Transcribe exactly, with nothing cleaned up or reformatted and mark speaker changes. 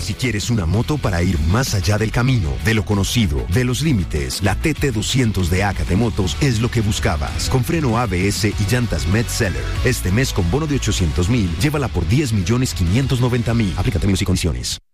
Speaker 1: Si quieres una moto para ir más allá del camino, de lo conocido, de los límites, la T T doscientos de Ácate Motos es lo que buscabas. Con freno A B S y llantas Metzeler. Este mes con bono de ochocientos mil, llévala por diez millones quinientos noventa mil. Aplica términos y condiciones.